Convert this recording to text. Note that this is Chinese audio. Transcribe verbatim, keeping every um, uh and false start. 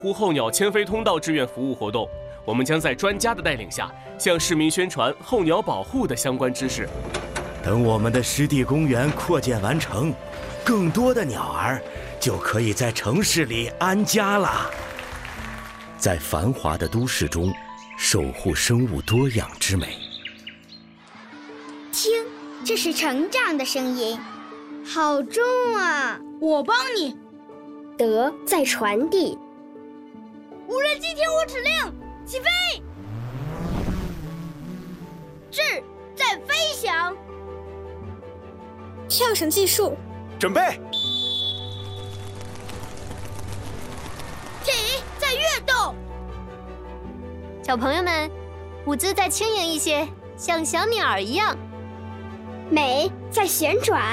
护候鸟迁飞通道志愿服务活动，我们将在专家的带领下，向市民宣传候鸟保护的相关知识。 等我们的湿地公园扩建完成，更多的鸟儿就可以在城市里安家了。在繁华的都市中，守护生物多样之美。 听，这是成长的声音，好重啊！ 我帮你。 德在传递。 无人机听我指令，起飞。 智在飞翔。 跳绳技术， 准备。 体在跃动。 小朋友们，舞姿再轻盈一些，像小鸟儿一样。 美在旋转。